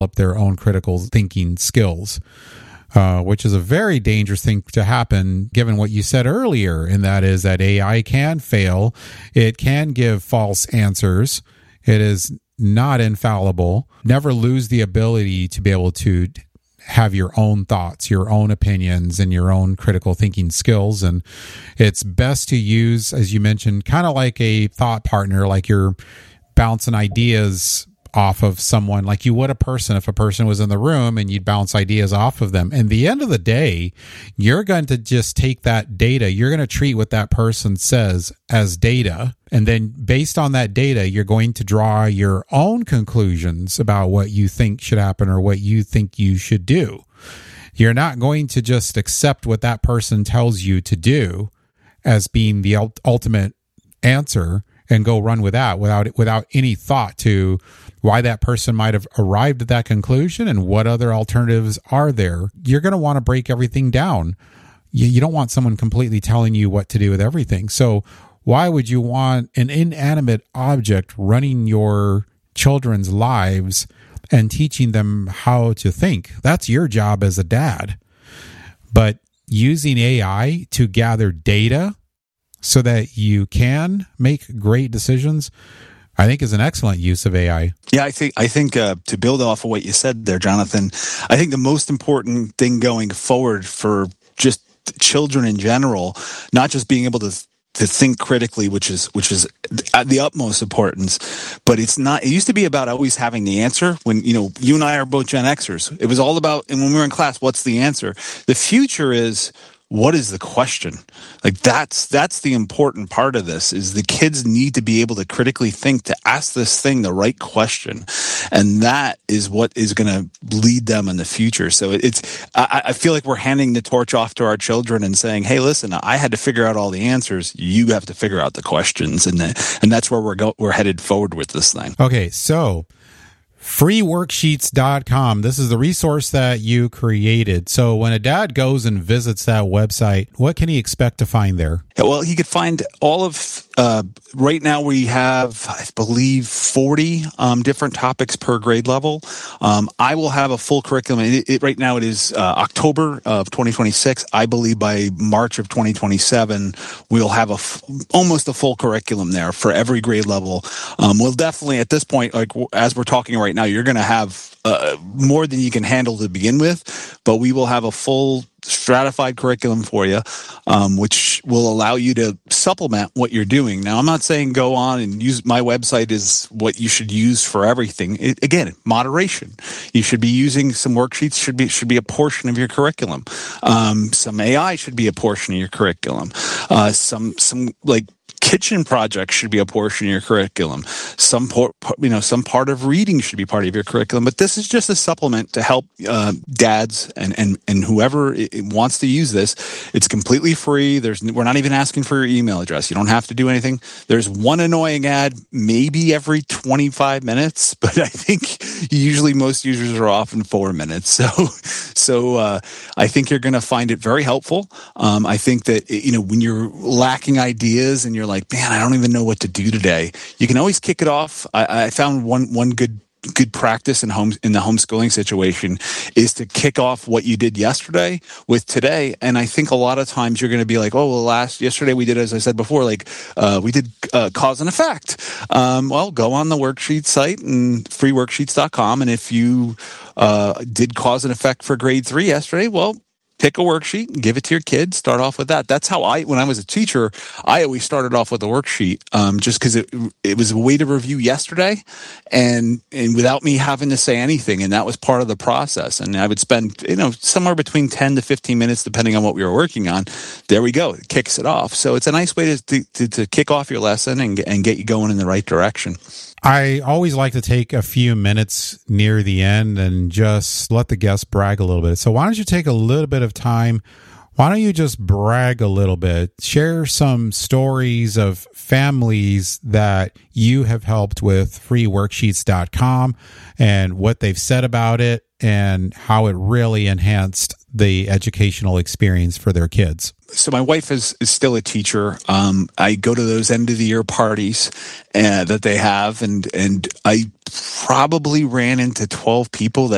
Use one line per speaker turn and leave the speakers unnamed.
their own critical thinking skills, which is a very dangerous thing to happen given what you said earlier, and that is that AI can fail. It can give false answers. It is not infallible. Never lose the ability to be able to have your own thoughts, your own opinions, and your own critical thinking skills. And it's best to use, as you mentioned, kind of like a thought partner, like you're bouncing ideas off of someone like you would a person if a person was in the room, and you'd bounce ideas off of them. And the end of the day, you're going to just take that data. You're going to treat what that person says as data. And then based on that data, you're going to draw your own conclusions about what you think should happen or what you think you should do. You're not going to just accept what that person tells you to do as being the ultimate answer and go run with that without any thought to why that person might have arrived at that conclusion and what other alternatives are there. You're going to want to break everything down. You don't want someone completely telling you what to do with everything. So why would you want an inanimate object running your children's lives and teaching them how to think? That's your job as a dad. But using AI to gather data so that you can make great decisions, I think, is an excellent use of AI.
Yeah, I think to build off of what you said there, Jonathan, I think the most important thing going forward for just children in general, not just being able to think critically, which is at the utmost importance, but it used to be about always having the answer. When, you and I are both Gen Xers, it was all about, and when we were in class, what's the answer? The future is, what is the question? Like that's the important part of this, is the kids need to be able to critically think, to ask this thing the right question. And that is what is going to lead them in the future. So I feel like we're handing the torch off to our children and saying, hey, listen, I had to figure out all the answers. You have to figure out the questions. And that's where we're headed forward with this thing.
Okay. So freeworksheets.com. This is the resource that you created. So when a dad goes and visits that website, what can he expect to find there?
Yeah, well, he could find all of, right now we have, I believe, 40 different topics per grade level. I will have a full curriculum. Right now it is October of 2026. I believe by March of 2027, we'll have almost a full curriculum there for every grade level. We'll definitely, at this point, like as we're talking right now, you're going to have more than you can handle to begin with, but we will have a full stratified curriculum for you, which will allow you to supplement what you're doing. Now, I'm not saying go on and use my website is what you should use for everything. Again, moderation. You should be using some worksheets, should be a portion of your curriculum. Some AI should be a portion of your curriculum. Some like kitchen projects should be a portion of your curriculum. Some part of reading should be part of your curriculum. But this is just a supplement to help dads and whoever wants to use this. It's completely free. We're not even asking for your email address. You don't have to do anything. There's one annoying ad maybe every 25 minutes, but I think usually most users are off in 4 minutes. So I think you're going to find it very helpful. I think that when you're lacking ideas and you're like, man, I don't even know what to do today, you can always kick it off. I found one good practice in the homeschooling situation is to kick off what you did yesterday with today. And I think a lot of times you're going to be like, oh, well, yesterday we did, as I said before, like we did cause and effect. Well, go on the worksheet site and freeworksheets.com. And if you did cause and effect for grade 3 yesterday, well, pick a worksheet and give it to your kids. Start off with that. That's how when I was a teacher, I always started off with a worksheet, just because it was a way to review yesterday and without me having to say anything. And that was part of the process. And I would spend, somewhere between 10 to 15 minutes, depending on what we were working on. There we go. It kicks it off. So it's a nice way to kick off your lesson and get you going in the right direction.
I always like to take a few minutes near the end and just let the guests brag a little bit. So why don't you take a little bit of time? Why don't you just brag a little bit? Share some stories of families that you have helped with freeworksheets.com and what they've said about it and how it really enhanced the educational experience for their kids.
So my wife is still a teacher. I go to those end of the year parties that they have, and I probably ran into 12 people that